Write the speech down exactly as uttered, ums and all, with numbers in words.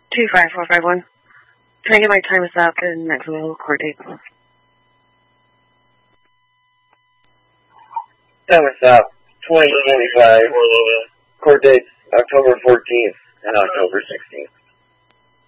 two five four five one. Can I get my time is up and next available court date? Time is up. twenty twenty-five. Court dates October fourteenth and October sixteenth.